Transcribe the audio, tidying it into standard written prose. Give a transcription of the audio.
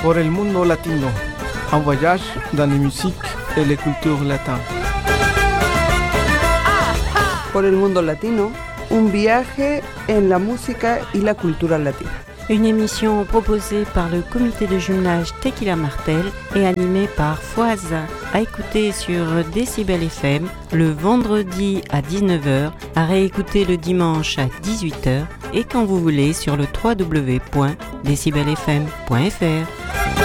Por el mundo latino, un voyage dans les musiques et les cultures latines. Por el mundo latino, un viaje en la música y la cultura latina. Une émission proposée par le comité de jumelage Tequila Martel et animée par Foise, à écouter sur Décibel FM le vendredi à 19h, à réécouter le dimanche à 18h et quand vous voulez sur le www.decibelfm.fr.